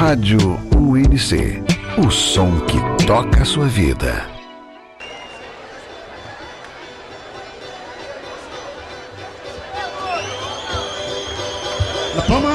Rádio UNC. O som que toca a sua vida. La Palma